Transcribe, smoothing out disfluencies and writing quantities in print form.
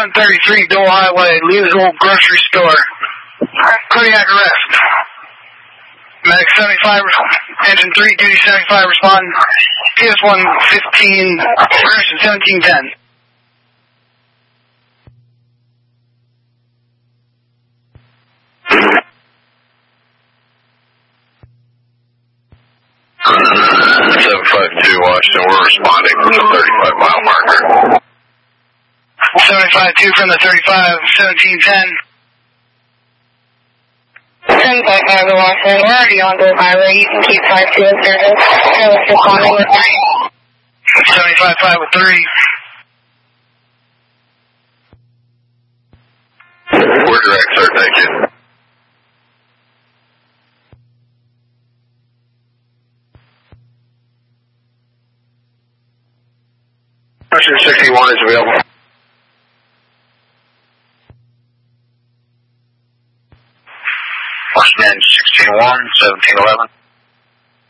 733 Dole Highway, Lee's Old Grocery Store. Cardiac arrest. Medic 75, engine 3, duty 75, respond. PS1 15, version 1710. Washington, we're responding from the 35-mile marker. 75-2 from the 35, 1710. 10.5 to Washington, we're already on Gold Highway. You can keep 5-2 in service. Let's responding with 75-5 with 3. We're direct, sir, thank you. Washington 61 is available. Washington 61, 1711.